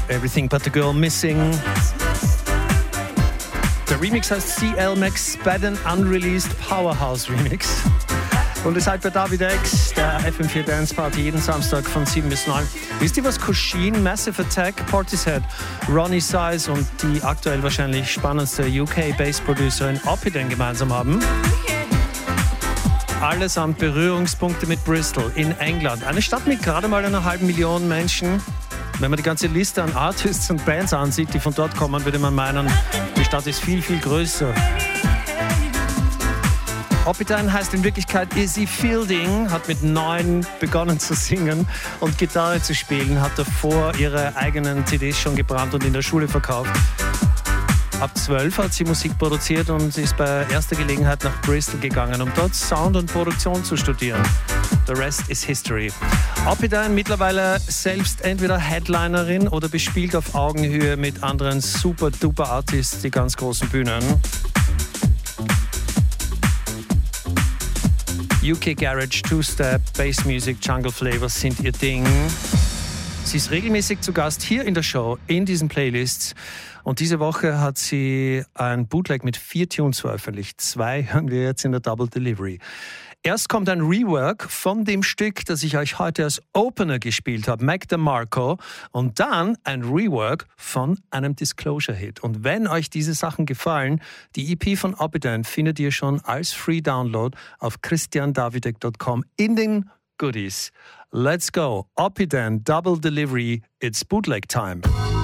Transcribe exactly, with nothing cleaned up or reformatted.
Everything But The Girl Missing. Der Remix heißt C L Max Spadden Unreleased Powerhouse Remix. Und ihr seid bei David X, der F M vier Dance Party, jeden Samstag von sieben bis neun. Wisst ihr, was Kosheen, Massive Attack, Portishead, Ronnie Size und die aktuell wahrscheinlich spannendste U K-Bass-Producerin Oppidan gemeinsam haben? Allesamt Berührungspunkte mit Bristol in England. Eine Stadt mit gerade mal einer halben Million Menschen. Wenn man die ganze Liste an Artists und Bands ansieht, die von dort kommen, würde man meinen, die Stadt ist viel, viel größer. Oppidan heißt in Wirklichkeit Izzy Fielding, hat mit neun begonnen zu singen und Gitarre zu spielen, hat davor ihre eigenen C Ds schon gebrannt und in der Schule verkauft. Ab zwölf hat sie Musik produziert und ist bei erster Gelegenheit nach Bristol gegangen, um dort Sound und Produktion zu studieren. The rest is history. Oppidan mittlerweile selbst entweder Headlinerin oder bespielt auf Augenhöhe mit anderen super-duper Artists die ganz großen Bühnen. U K Garage, Two-Step, Bass Music, Jungle Flavors sind ihr Ding. Sie ist regelmäßig zu Gast hier in der Show, in diesen Playlists. Und diese Woche hat sie ein Bootleg mit vier Tunes veröffentlicht. Zwei hören wir jetzt in der Double Delivery. Erst kommt ein Rework von dem Stück, das ich euch heute als Opener gespielt habe, Mac DeMarco. Und dann ein Rework von einem Disclosure-Hit. Und wenn euch diese Sachen gefallen, die E P von Oppidan findet ihr schon als Free Download auf christian davidek punkt com in den Goodies. Let's go. Oppidan Double Delivery. It's Bootleg Time.